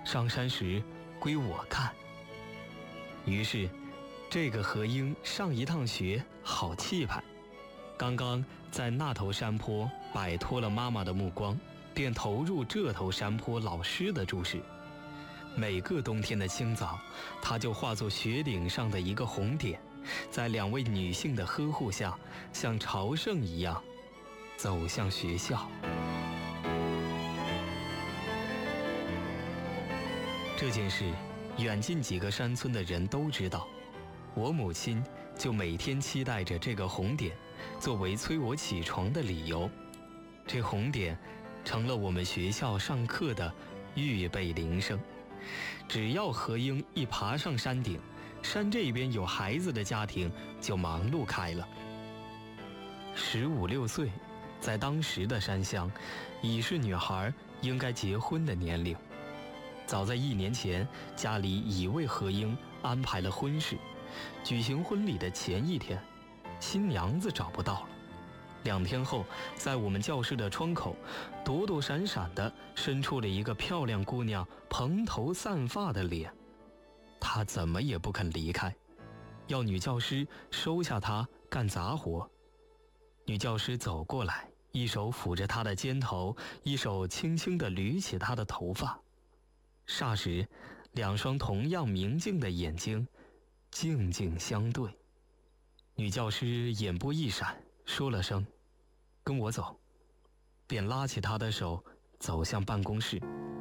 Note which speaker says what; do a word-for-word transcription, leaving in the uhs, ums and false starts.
Speaker 1: 上山时归我看。于是这个何英上一趟学好气派，刚刚在那头山坡摆脱了妈妈的目光，便投入这头山坡老师的注视。每个冬天的清早，他就化作雪顶上的一个红点，在两位女性的呵护下，像朝圣一样走向学校。这件事远近几个山村的人都知道，我母亲就每天期待着这个红点作为催我起床的理由。这红点成了我们学校上课的预备铃声。只要何英一爬上山顶，山这边有孩子的家庭就忙碌开了。十五六岁，在当时的山乡，已是女孩应该结婚的年龄。早在一年前，家里已为何英安排了婚事。举行婚礼的前一天，新娘子找不到了。两天后，在我们教室的窗口，躲躲闪闪地伸出了一个漂亮姑娘蓬头散发的脸。她怎么也不肯离开，要女教师收下她干杂活。女教师走过来，一手抚着她的肩头，一手轻轻地捋起她的头发。霎时，两双同样明净的眼睛静静相对。女教师眼波一闪，说了声跟我走，便拉起她的手走向办公室。